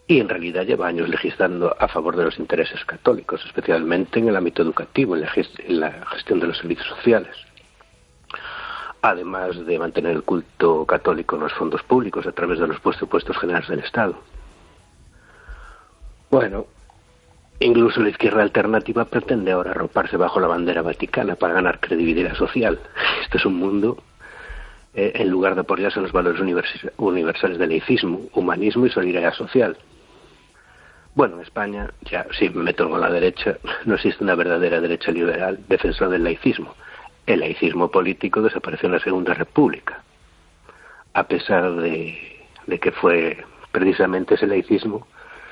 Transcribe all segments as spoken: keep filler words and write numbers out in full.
y en realidad lleva años legislando a favor de los intereses católicos, especialmente en el ámbito educativo, en la, gest- en la gestión de los servicios sociales, además de mantener el culto católico en los fondos públicos a través de los presupuestos generales del Estado. Bueno, incluso la izquierda alternativa pretende ahora arroparse bajo la bandera vaticana para ganar credibilidad social. Este es un mundo, eh, en lugar de apoyarse en los valores univers- universales del laicismo, humanismo y solidaridad social. Bueno, en España, ya si me meto con la derecha, no existe una verdadera derecha liberal defensora del laicismo. El laicismo político desapareció en la Segunda República, a pesar de, de que fue precisamente ese laicismo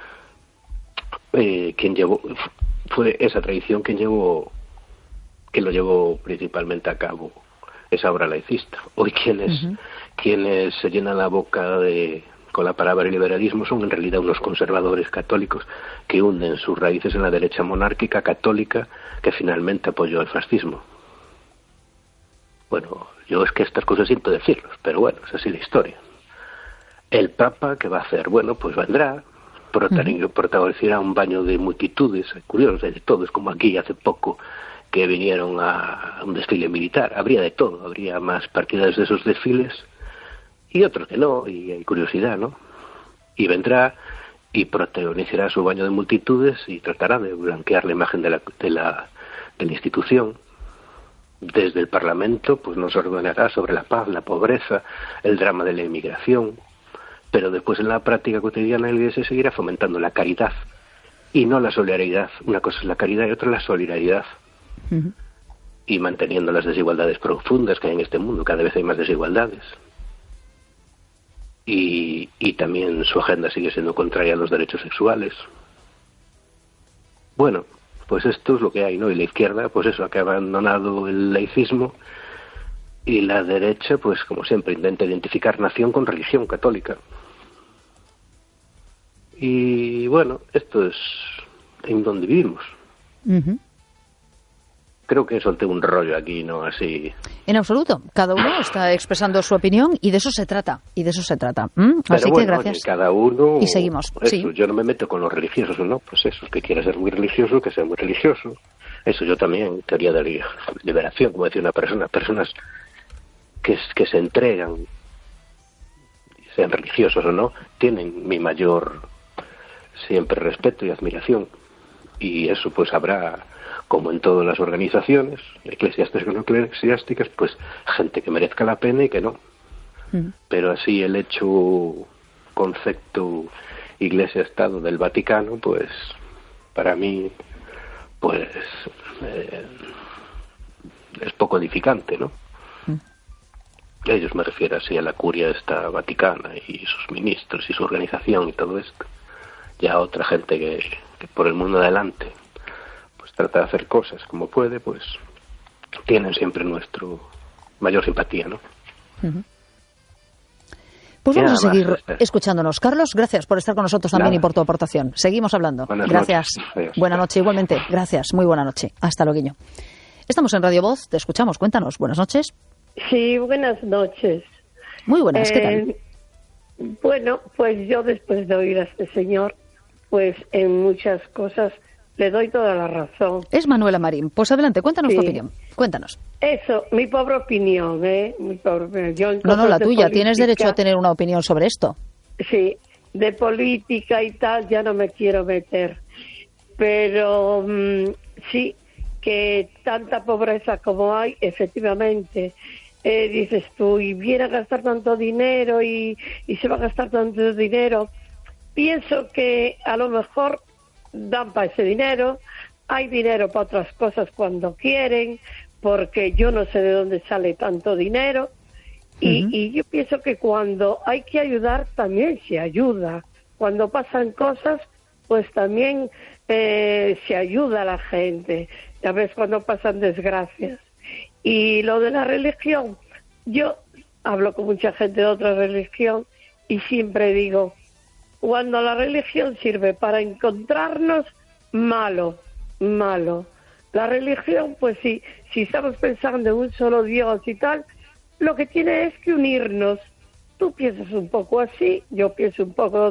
eh, quien llevó, fue esa tradición quien llevó, que lo llevó principalmente a cabo esa obra laicista. Hoy quienes, uh-huh. quienes se llenan la boca de con la palabra liberalismo son en realidad unos conservadores católicos que hunden sus raíces en la derecha monárquica católica que finalmente apoyó el fascismo. Bueno, yo es que estas cosas siento decirlos, pero bueno, es así la historia. El Papa, ¿qué va a hacer? Bueno, pues vendrá, protagonizará un baño de multitudes, curiosos, de todo, es como aquí hace poco que vinieron a un desfile militar, habría de todo, habría más partidarios de esos desfiles y otros que no, y hay curiosidad, ¿no? Y vendrá y protagonizará su baño de multitudes y tratará de blanquear la imagen de la, de la, de la institución. Desde el Parlamento pues nos ordenará sobre la paz, la pobreza, el drama de la inmigración, pero después en la práctica cotidiana la Iglesia seguirá fomentando la caridad y no la solidaridad. Una cosa es la caridad y otra la solidaridad. Uh-huh. Y manteniendo las desigualdades profundas que hay en este mundo, cada vez hay más desigualdades. Y, y también su agenda sigue siendo contraria a los derechos sexuales. Bueno, pues esto es lo que hay, ¿no? Y la izquierda, pues eso, que ha abandonado el laicismo, y la derecha, pues como siempre, intenta identificar nación con religión católica. Y bueno, esto es en donde vivimos. Uh-huh. Creo que solté un rollo aquí, ¿no? Así. En absoluto. Cada uno está expresando su opinión y de eso se trata. Y de eso se trata. ¿Mm? Pero Así bueno, que gracias. Oye, cada uno. Y seguimos. Eso, sí. Yo no me meto con los religiosos, ¿no? Pues eso, que quiera ser muy religioso, que sea muy religioso. Eso yo también, teoría de liberación, como decía una persona, personas que, que se entregan, sean religiosos o no, tienen mi mayor siempre respeto y admiración. Y eso pues habrá, como en todas las organizaciones, eclesiásticas o no eclesiásticas, pues gente que merezca la pena y que no. Mm. Pero así el hecho, concepto Iglesia-Estado del Vaticano, pues para mí, pues eh, es poco edificante, ¿no? Mm. Ellos me refiero así a la curia esta vaticana y sus ministros y su organización y todo esto. Ya otra gente que, que por el mundo adelante pues trata de hacer cosas como puede, pues tienen siempre nuestro mayor simpatía, ¿no? Uh-huh. Pues vamos a seguir más, escuchándonos. Carlos, gracias por estar con nosotros también. Nada. Y por tu aportación. Seguimos hablando. Buenas gracias. Noches. Buenas noches igualmente. Gracias. Muy buena noche. Hasta luego. Estamos en Radio Voz. Te escuchamos. Cuéntanos. Buenas noches. Sí, buenas noches. Muy buenas. Eh, ¿Qué tal? Bueno, pues yo después de oír a este señor, pues en muchas cosas le doy toda la razón. Es Manuela Marín. Pues adelante, cuéntanos sí. tu opinión. Cuéntanos. Eso, mi pobre opinión, ¿eh? Mi pobre opinión. Yo en no, no, la tuya. Política, tienes derecho a tener una opinión sobre esto. Sí, de política y tal ya no me quiero meter. Pero mmm, sí, que tanta pobreza como hay, efectivamente. Eh, dices tú, y viene a gastar tanto dinero y, y se va a gastar tanto dinero. Pienso que a lo mejor dan para ese dinero, hay dinero para otras cosas cuando quieren, porque yo no sé de dónde sale tanto dinero, y, uh-huh. y yo pienso que cuando hay que ayudar también se ayuda, cuando pasan cosas pues también eh, se ayuda a la gente, ya ves cuando pasan desgracias. Y lo de la religión, yo hablo con mucha gente de otra religión y siempre digo, cuando la religión sirve para encontrarnos, malo, malo. La religión, pues sí, si estamos pensando en un solo Dios y tal, lo que tiene es que unirnos. Tú piensas un poco así, yo pienso un poco